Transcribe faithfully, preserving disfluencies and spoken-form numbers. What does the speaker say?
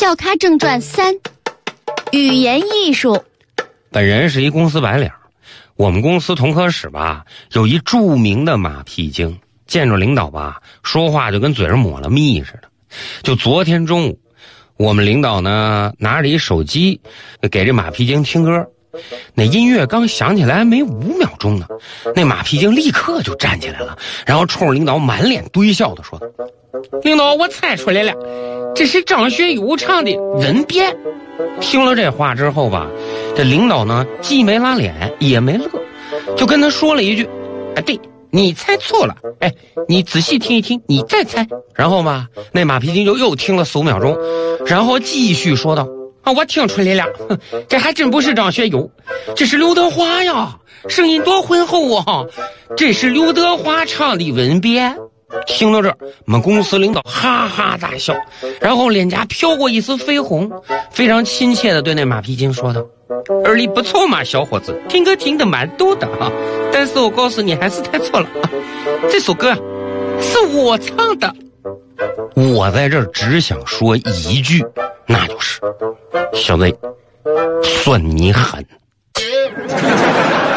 笑咖正传三，语言艺术。 本人是一公司白领，我们公司同科室吧有一著名的马屁精，见着领导吧说话就跟嘴上抹了蜜似的。就昨天中午，我们领导呢拿着一手机给这马屁精听歌，那音乐刚响起来没五秒钟呢，那马屁精立刻就站起来了，然后冲着领导满脸堆笑的说：领导，我猜出来了，这是张学友唱的《吻别》。听了这话之后吧，这领导呢既没拉脸也没乐，就跟他说了一句：哎，对，你猜错了，哎，你仔细听一听，你再猜。然后吧，那马屁精就又听了四五秒钟，然后继续说道：啊，我听出来了，这还真不是张学友，这是刘德华呀，声音多浑厚啊，这是刘德华唱的《吻别》。听到这儿，我们公司领导哈哈大笑，然后脸颊飘过一丝绯红，非常亲切地对那马屁精说道：耳力不错嘛，小伙子，听歌听得蛮多的啊，但是我告诉你还是太错了啊，这首歌啊是我唱的。我在这儿只想说一句，那就是小子算你狠。